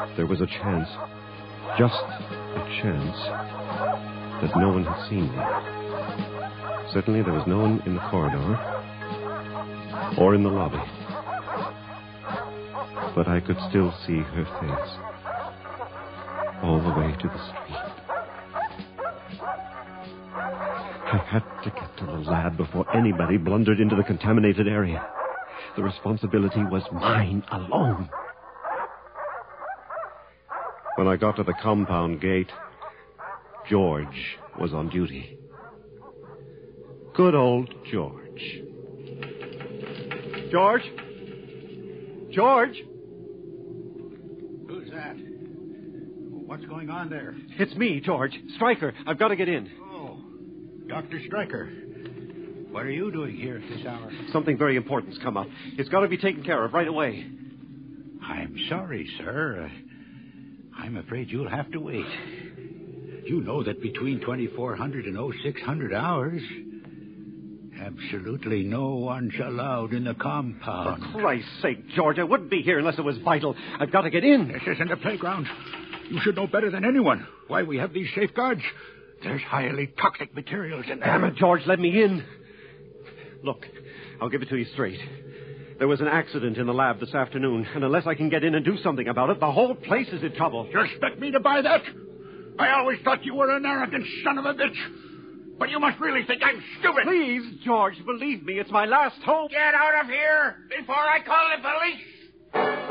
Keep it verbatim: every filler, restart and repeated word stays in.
There was a chance, just a chance, that no one had seen me. Certainly there was no one in the corridor or in the lobby. But I could still see her face all the way to the street. I had to get to the lab before anybody blundered into the contaminated area. The responsibility was mine alone. When I got to the compound gate, George was on duty. Good old George. George? George? Who's that? What's going on there? It's me, George. Stryker. I've got to get in. Oh, Doctor Stryker. What are you doing here at this hour? Something very important's come up. It's got to be taken care of right away. I'm sorry, sir. Uh, I'm afraid you'll have to wait. You know that between twenty-four hundred and oh six hundred hours, absolutely no one's allowed in the compound. For Christ's sake, George, I wouldn't be here unless it was vital. I've got to get in. This isn't a playground. You should know better than anyone why we have these safeguards. There's highly toxic materials in there. Damn it, George, let me in. Look, I'll give it to you straight. There was an accident in the lab this afternoon, and unless I can get in and do something about it, the whole place is in trouble. You expect me to buy that? I always thought you were an arrogant son of a bitch. But you must really think I'm stupid. Please, George, believe me, it's my last hope. Get out of here before I call the police.